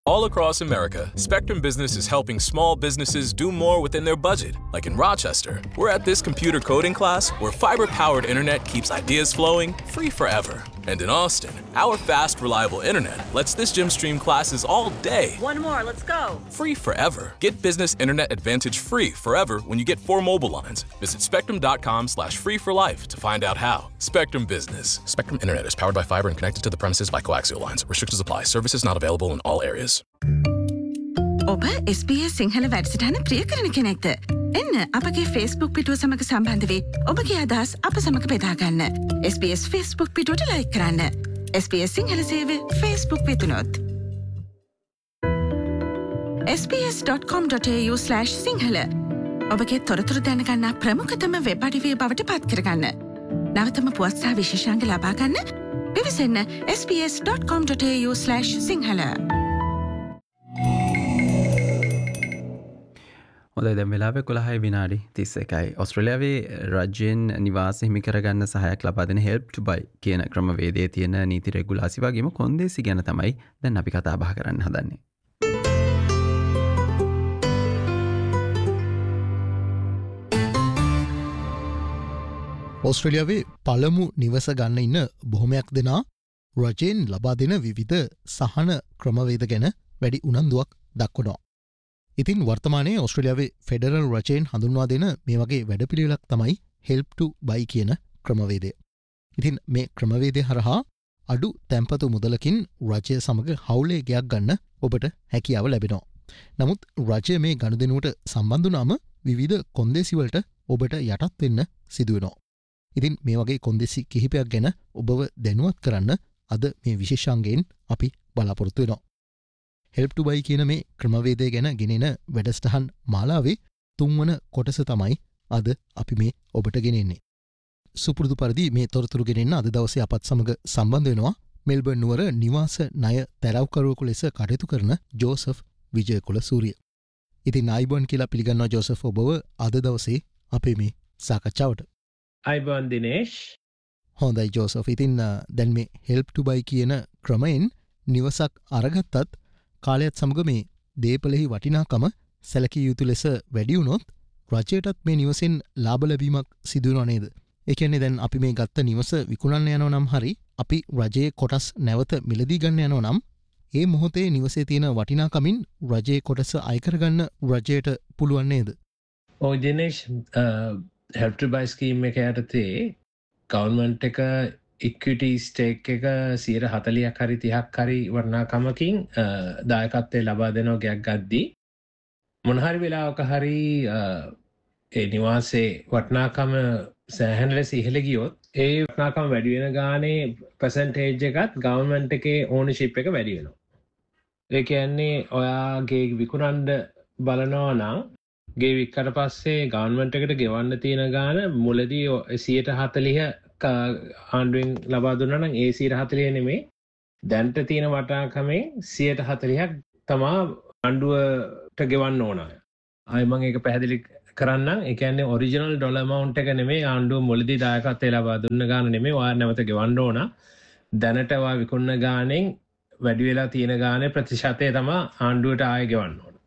All across America, Spectrum Business is helping small businesses do more within their budget. Like in Rochester, we're at this computer coding class where fiber-powered internet keeps ideas flowing free forever. And in Austin, our fast, reliable internet lets this gym stream classes all day. One more, let's go. Free forever. Get business internet advantage free forever when you get 4 mobile lines. Visit spectrum.com/free for life to find out how. Spectrum Business. Spectrum Internet is powered by fiber and connected to the premises by coaxial lines. Restrictions apply. Services not available in all areas. ඔබ SBS Sinhala වැඩසටහන ප්‍රිය කරන කෙනෙක්ද? එන්න අපගේ Facebook පිටුව සමග සම්බන්ධ වී ඔබගේ අදහස් අප සමග බෙදා ගන්න. SBS Facebook පිටුවට ලයික් කරන්න. SBS සිංහල සේවය Facebook වෙතුනොත්. sbs.com.au/සිංහල ඔබගේ තොරතුරු දැනගන්න ප්‍රමුඛතම වෙබ් අඩවිය බවට පත් කරගන්න. නවතම පුවත් සහ විශේෂාංග ලබා ගන්න පිවිසෙන්න sbs.com.au/සිංහල. හොඳයි දැන් වෙලාව 11 විනාඩි 31යි. ඕස්ට්‍රේලියාවේ රජයෙන් නිවාස හිමි කරගන්න සහායක් ලබා දෙන help to buy කියන ක්‍රමවේදයේ තියෙන නීති රෙගුලාසි වගේම කොන්දේසි ගැන තමයි දැන් අපි කතා බහ කරන්න හදන්නේ. ඕස්ට්‍රේලියාවේ පළමු නිවස ගන්න ඉන්න බොහොමයක් දෙනා රජයෙන් ලබා දෙන විවිධ සහන ක්‍රමවේද ගැන වැඩි උනන්දුවක් දක්වනවා. ඉතින් වර්තමානයේ ඕස්ට්‍රේලියාවේ ෆෙඩරල් රජයෙන් හඳුන්වා දෙන මේ වගේ වැඩපිළිවෙලක් තමයි help to buy කියන ක්‍රමවේදය. ඉතින් මේ ක්‍රමවේදය හරහා අඩු තැන්පතු මුදලකින් රජය සමග හවුලේ ගයක් ගන්න ඔබට හැකියාව ලැබෙනවා. නමුත් රජය මේ ගනුදෙනුවට සම්බන්ධ වුණාම විවිධ කොන්දේසි වලට ඔබට යටත් වෙන්න සිදු වෙනවා. ඉතින් මේ වගේ කොන්දේසි කිහිපයක් ගැන ඔබව දැනුවත් කරන්න අද මේ විශේෂාංගයෙන් අපි බලාපොරොත්තු වෙනවා. help to buy කියන මේ ක්‍රමවේදය ගැන ගෙනෙන වැඩසටහන් මාලාවේ 3 වන කොටස තමයි අද අපි මේ ඔබට ගෙනෙන්නේ. සුපුරුදු පරිදි මේ තොරතුරු ගෙනෙන්න අද දවසේ අපත් සමග සම්බන්ධ වෙනවා මෙල්බර්න් නුවර නිවාස ණය තැරවකරුවෙකු ලෙස කටයුතු කරන ජෝසප් විජයකුල සූරිය. ඉතින් ආයිබෝන් කියලා පිළිගන්නවා ජෝසප් ඔබව අද දවසේ අපේ මේ සාකච්ඡාවට. ආයිබෝන් දිනේෂ්. හොඳයි ජෝසප්. ඉතින් දැන් මේ help to buy කියන ක්‍රමයෙන් නිවසක් අරගත්තත් කාලයත් සමග මේ දේපලෙහි වටිනාකම සැලකිය යුතු ලෙස වැඩි වුණොත් රජයටත් මේ නිවසෙන් ලාභ ලැබීමක් සිදු වෙනව නේද? ඒ කියන්නේ දැන් අපි මේ ගත්ත නිවස විකුණන්න යනවා නම් හරි අපි රජයේ කොටස් නැවත මිලදී ගන්න යනවා නම් ඒ මොහොතේ නිවසේ තියෙන වටිනාකමින් රජයේ කොටස අය කරගන්න රජයට පුළුවන් නේද? ඔව් Dinesh, help to buy scheme එක යටතේ ගවර්න්මන්ට් එක ඉක්විටි ස්ටේක් එක 40%ක් හරි 30ක් හරි වටිනාකමකින් දායකත්වය ලබා දෙනවා ගයක් ගද්දී මොන හරි වෙලාවක හරි ඒ නිවාසේ වටිනාකම සෑහෙන ලෙස ඉහළ ගියොත් ඒ වටිනාකම වැඩි වෙන ගානේ පර්සන්ටේජ් එකත් ගවර්න්මන්ට් එකේ ඕනර්ෂිප් එක වැඩි වෙනවා. ඒ කියන්නේ ඔයාගේ විකුණන්න බලනවා නම් ගේ වික්කට පස්සේ ගවර්න්මන්ට් එකට ගෙවන්න තියෙන ගාන මුලදී 140 ආණ්ඩුවෙන් ලබා දුන්නා නම් ඒ 140 නෙමෙයි දැන්ට තියෙන වටිනාකමේ 140ක් තමා ආණ්ඩුවට ගෙවන්න ඕන. ආයෙ මම ඒක පැහැදිලි කරන්නම්. ඒ කියන්නේ ඔරිජිනල් ඩොලර් amount එක නෙමෙයි ආණ්ඩුව මුලදී දායකත්වය ලබා දුන්න ගාන නෙමෙයි ඔයා නැවත ගෙවන්න ඕන. දැනට ඔයා විකුණන ගානෙන් වැඩි වෙලා තියෙන ගානේ ප්‍රතිශතය තමයි ආණ්ඩුවට ආයෙ ගෙවන්න ඕන.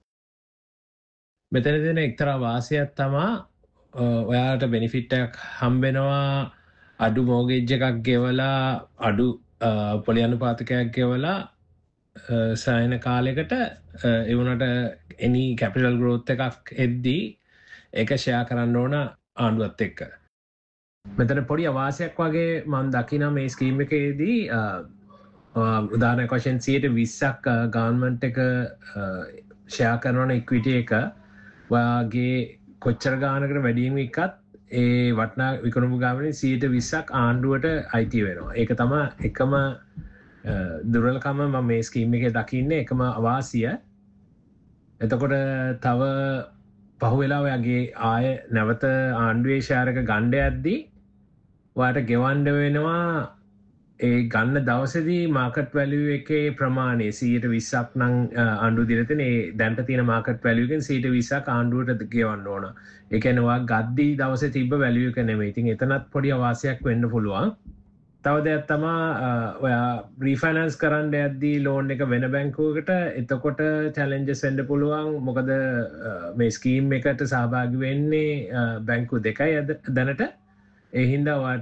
මෙතන දෙන එක්තරා වාසියක් තමයි ඔයාලට බෙනිෆිට් එකක් හම්බ වෙනවා. අඩු මෝගේජ් එකක් ගෙවලා අඩු පොලි අනුපාතකයක් ගෙවලා සෑහෙන කාලයකට ඒ වුණාට any capital growth එකක් එද්දී ඒක ෂෙයා කරන්න ඕන ආණ්ඩුවත් එක්ක. මෙතන පොඩි අවාසියක් වගේ මම දකිනවා මේ ස්කීම් එකේදී උදාහරණයක් වශයෙන් 20%ක් ගවර්න්මන්ට් එක ෂෙයා කරන ඉක්විටි එක වාගේ කොච්චර ගානකට වැඩියෙන් වික්කත් ඒ වටනා විකුණුපු ගාමනේ 20%ක් ආණ්ඩුවට අයිති වෙනවා. ඒක තමයි එකම දුර්වලකම මම මේ ස්කීම් එකේ දකින්නේ එකම අවාසිය. එතකොට තව පහුවෙලා ඔයගේ ආය නැවත ආණ්ඩුවේ ෂෙයාර් එක ගන්න යද්දී ඔයාලට ගෙවන්න වෙනවා ඒ ගන්න දවසේදී මාකට් වැලියු එකේ ප්‍රමාණය 120ක් නම් ආණ්ඩුව දීලා තියෙන ඒ දැන්ට තියෙන මාකට් වැලියු එකෙන් 120ක් ආණ්ඩුවට ගෙවන්න ඕන. ඒ කියන්නේ ඔයා ගද්දී දවසේ තිබ්බ වැලියු එක නෙමෙයි. ඉතින් එතනත් පොඩි අවාසියක් වෙන්න පුළුවන්. තව දෙයක් තමා ඔයා රීෆයිනන්ස් කරන්න යද්දී ලෝන් එක වෙන බැංකුවකට එතකොට චැලෙන්ජස් වෙන්න පුළුවන්. මොකද මේ ස්කීම් එකට සහභාගී වෙන්නේ බැංකු දෙකයි දැනට. ඒ හින්දා ඔයාට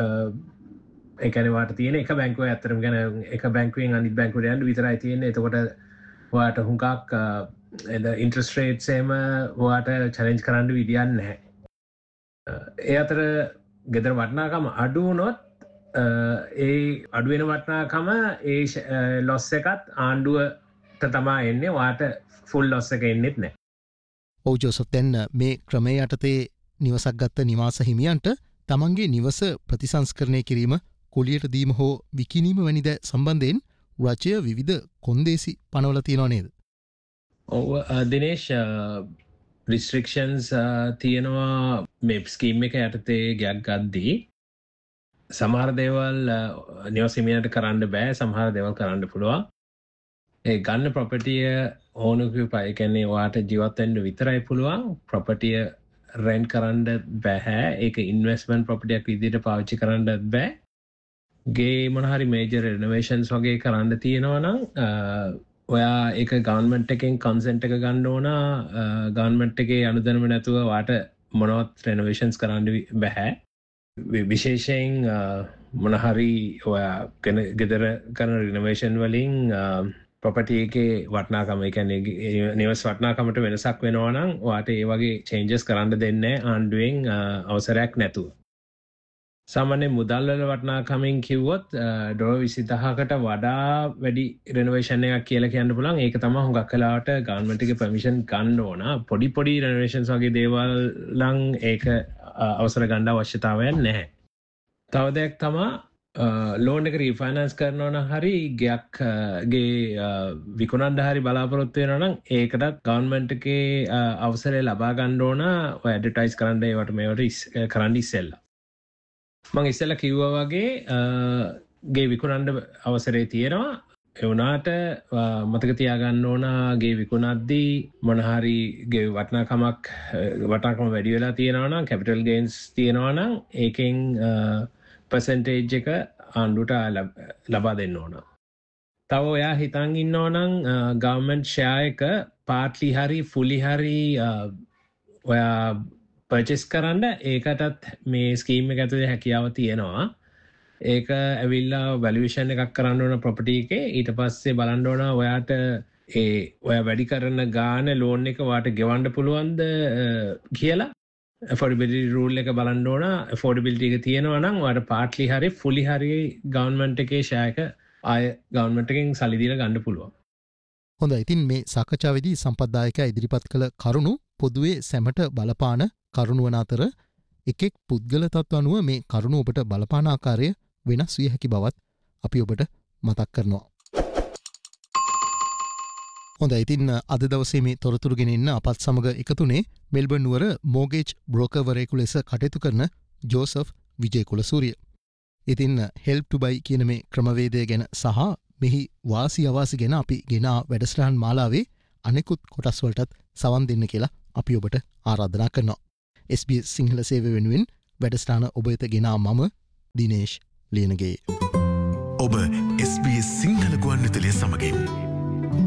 ඒ කියන්නේ ඔයාට තියෙන එක බැංකුවේ අතරම ගැන එක බැංකුවෙන් අනිත් බැංකුවට යන්න විතරයි තියෙන්නේ. එතකොට ඔයාට හුඟක් ඉන්ට්‍රස්ට් රේට්ස් එහෙම ඔයාට චැලෙන්ජ් කරන්න විදියක් නැහැ. ඒ අතර ගෙදර වටිනාකම අඩු වුණොත් ඒ අඩු වෙන වටිනාකම ඒ ලොස් එකත් ආණ්ඩුවට තමයි එන්නේ. ඔයාට ෆුල් ලොස් එක එන්නේත් නැහැ. ඔව් ජෝසප්, දැන් මේ ක්‍රමය යටතේ නිවසක් ගත්ත නිවාස හිමියන්ට තමන්ගේ නිවස ප්‍රතිසංස්කරණය කිරීම, කුලියට දීම හෝ විකිණීම වැනි ද සම්බන්ධයෙන් රජය විවිධ කොන්දේසි පනවලා තියෙනවා නේද? ඔව් දිනේෂ්, රිස්ට්‍රික්ෂන්ස් තියෙනවා මේ ස්කීම් එක යටතේ ගයක් ගද්දී. සමහර දේවල් නිවස හිමියන්ට කරන්න බෑ, සමහර දේවල් කරන්න පුළුවන්. ඒ ගන්න ප්‍රොපර්ටිය ඕනකපයි, ඒ කියන්නේ ඔයාට ජීවත් වෙන්න විතරයි පුළුවන්. ප්‍රොපර්ටිය රෙන්ට් කරන්න බෑ. ඒක ඉන්වෙස්ට්මන්ට් ප්‍රොපර්ටියක් විදිහට පාවිච්චි කරන්න බෑ. ගේ මොන හරි මේජර් රිනෝවේෂන්ස් වගේ කරන්න තියෙනවා නම් ඔයා ඒක ගවර්න්මන්ට් එකෙන් කන්සෙන්ට් එක ගන්න ඕන. ගවර්න්මන්ට් එකේ අනුදැනුම නැතුව ඔයාට මොනවත් රිනෝවේෂන්ස් කරන්න බෑ. විශේෂයෙන් මොන හරි ඔයා ගෙදර කරන රිනෝවේෂන් වලින් ප්‍රොපර්ටි එකේ වටිනාකම, ඒ කියන්නේ නිවස් වටිනාකමට වෙනසක් වෙනවා නම් ඔයාට ඒ වගේ චේන්ජස් කරන්න දෙන්නේ ආණ්ඩුවෙන් අවසරයක් නැතුව. සාමාන්‍ය මුදල් වල වටිනාකමින් කිව්වොත් $20,000කට වඩා වැඩි රිනෝවේෂන් එකක් කියලා කියන්න පුළුවන්. ඒක තමයි හුඟක් වෙලාවට ගවර්න්මන්ට් එකේ පර්මිෂන් ගන්න ඕන. පොඩි රිනෝවේෂන්ස් වගේ දේවල් නම් ඒක අවසර ගන්න අවශ්‍යතාවයක් නැහැ. තව දෙයක් තමයි ලෝන් එක රීෆයිනන්ස් කරනවා නම් හරි ගේ විකුණන්න හරි බලාපොරොත්තු වෙනවා නම් ඒකටත් ගවර්න්මන්ට් එකේ අවසරය ලබා ගන්න ඕන. ඔය ඇඩ්වර්ටයිස් කරන්න ඒවට මේවට කරන්න ඉස්සෙල්ලා. මම ඉස්සෙල්ලා කිව්වා වගේ ගේ විකුණන්න අවසරය තියෙනවා. ඒ වුණාට මතක තියාගන්න ඕන ගේ විකුණද්දී මොන හරි ගේ වටිනාකම වැඩි වෙලා තියෙනවා නම්, කැපිටල් ගේන්ස් තියෙනවා නම් ඒකෙන් පර්සන්ටේජ් එක ආණ්ඩුවට ලබා දෙන්න ඕන. තව ඔයා හිතන් ඉන්නවා නම් ගවර්න්මන්ට් ෂෙයා එක පාර්ට්ලි හරි ෆුලි හරි ඔයා පර්චේස් කරන්න, ඒකටත් මේ ස්කීම් එක ඇතුලේ හැකියාව තියෙනවා. ඒක ඇවිල්ලා වැලුවේෂන් එකක් කරන්න ඕන ප්‍රොපර්ටි එකේ. ඊට පස්සේ බලන්න ඕන ඔයාට ඔයා වැඩි කරන ගාන ලෝන් එක ඔයාට ගෙවන්න පුළුවන්ද කියලා. affordability rule එක බලන්න ඕන. affordability එක තියෙනවා නම් ඔයාට partly හරි fully හරි government එකේ share එක ආය government එකෙන් සල්ලි දීලා ගන්න පුළුවන්. හොඳයි. ඉතින් මේ සාකච්ඡාවේදී සම්පත්දායකයා ඉදිරිපත් කළ කරුණු පොදුවේ සැමට බලපාන කරුණු වන අතර එකෙක් පුද්ගල තත්ත්ව අනුව මේ කරුණු ඔබට බලපාන ආකාරය වෙනස් විය හැකි බවත් අපි ඔබට මතක් කරනවා. හොඳයි. ඉතින් අද දවසේ මේ තොරතුරු ගෙනෙන්න අපත් සමග එකතුනේ මෙල්බර්න් නුවර මෝගේජ් බ්‍රෝකර්වරයෙකු ලෙස කටයුතු කරන ජෝසප් විජේකුලසූරිය. ඉතින් හෙල්ප් ටු බයි කියන මේ ක්‍රමවේදය ගැන සහ මෙහි වාසි අවාසි ගැන අපි ගෙනා වැඩසටහන් මාලාවේ අනෙකුත් කොටස් වලටත් සවන් දෙන්න කියලා අපි ඔබට ආරාධනා කරනවා. SBS සිංහල සේවය වෙනුවෙන් වැඩසටහන ඔබ වෙත ගෙනා මම දිනේෂ් ලියනගේ. ඔබ SBS සිංහල ගුවන්විදුලිය සමගින්